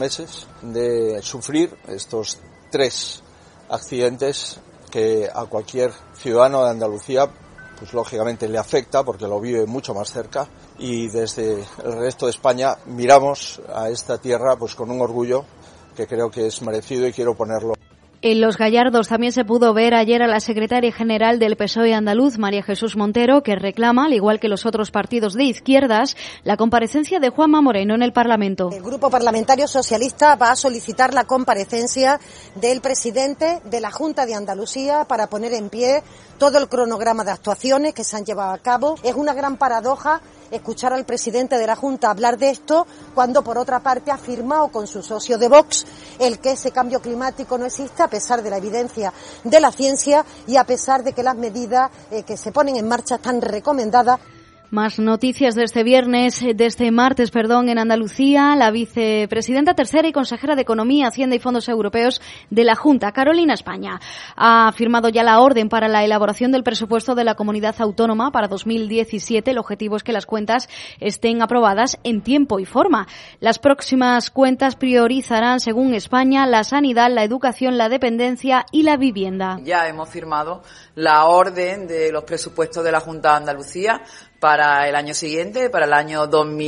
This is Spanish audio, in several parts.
meses de sufrir estos 3 accidentes que a cualquier ciudadano de Andalucía pues lógicamente le afecta porque lo vive mucho más cerca, y desde el resto de España miramos a esta tierra pues con un orgullo que creo que es merecido, y quiero ponerlo. En Los Gallardos también se pudo ver ayer a la secretaria general del PSOE andaluz, María Jesús Montero, que reclama, al igual que los otros partidos de izquierdas, la comparecencia de Juanma Moreno en el Parlamento. El Grupo Parlamentario Socialista va a solicitar la comparecencia del presidente de la Junta de Andalucía para poner en pie todo el cronograma de actuaciones que se han llevado a cabo. Es una gran paradoja escuchar al presidente de la Junta hablar de esto cuando, por otra parte, ha firmado con su socio de Vox el que ese cambio climático no existe, a pesar de la evidencia de la ciencia y a pesar de que las medidas que se ponen en marcha están recomendadas. Más noticias de este martes, en Andalucía. La vicepresidenta tercera y consejera de Economía, Hacienda y Fondos Europeos de la Junta, Carolina España, ha firmado ya la orden para la elaboración del presupuesto de la comunidad autónoma para 2017. El objetivo es que las cuentas estén aprobadas en tiempo y forma. Las próximas cuentas priorizarán, según España, la sanidad, la educación, la dependencia y la vivienda. Ya hemos firmado la orden de los presupuestos de la Junta de Andalucía para el año siguiente, para el año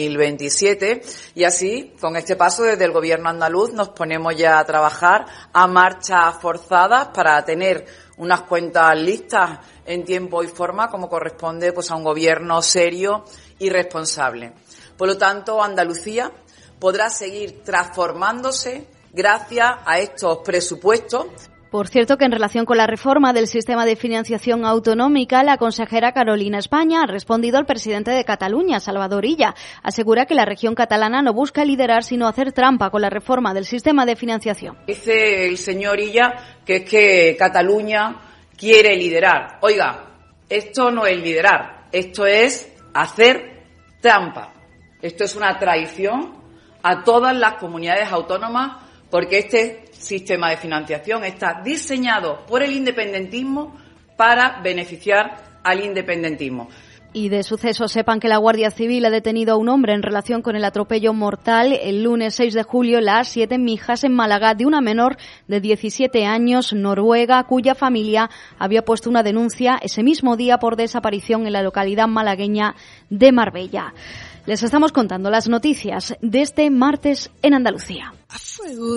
2027, y así, con este paso desde el Gobierno andaluz, nos ponemos ya a trabajar a marchas forzadas para tener unas cuentas listas en tiempo y forma, como corresponde pues a un gobierno serio y responsable. Por lo tanto, Andalucía podrá seguir transformándose gracias a estos presupuestos. Por cierto, que en relación con la reforma del sistema de financiación autonómica, la consejera Carolina España ha respondido al presidente de Cataluña, Salvador Illa. Asegura que la región catalana no busca liderar, sino hacer trampa con la reforma del sistema de financiación. Dice el señor Illa que es que Cataluña quiere liderar. Oiga, esto no es liderar, esto es hacer trampa. Esto es una traición a todas las comunidades autónomas, porque este sistema de financiación está diseñado por el independentismo para beneficiar al independentismo. Y de sucesos, sepan que la Guardia Civil ha detenido a un hombre en relación con el atropello mortal el lunes 6 de julio en la A7 en Mijas, en Málaga, de una menor de 17 años, noruega, cuya familia había puesto una denuncia ese mismo día por desaparición en la localidad malagueña de Marbella. Les estamos contando las noticias de este martes en Andalucía.